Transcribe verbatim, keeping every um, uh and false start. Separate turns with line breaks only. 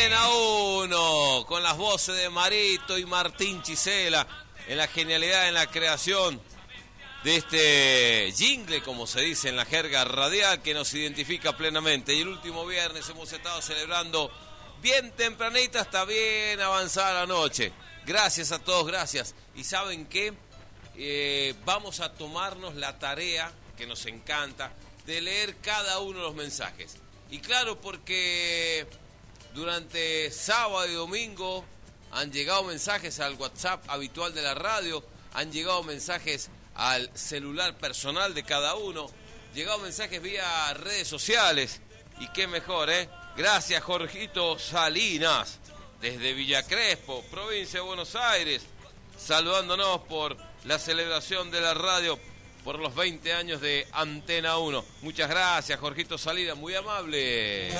Antena uno, con las voces de Marito y Martín Chisela, en la genialidad, en la creación de este jingle, como se dice en la jerga radial, que nos identifica plenamente. Y el último viernes hemos estado celebrando bien tempranita hasta bien avanzada la noche. Gracias a todos, gracias. Y ¿saben qué? Eh, vamos a tomarnos la tarea, que nos encanta, de leer cada uno de los mensajes. Y claro, porque durante sábado y domingo han llegado mensajes al WhatsApp habitual de la radio, han llegado mensajes al celular personal de cada uno, llegado mensajes vía redes sociales, y qué mejor, ¿eh? Gracias, Jorgito Salinas, desde Villa Crespo, provincia de Buenos Aires, saludándonos por la celebración de la radio por los veinte años de Antena uno. Muchas gracias, Jorgito Salinas, muy amable.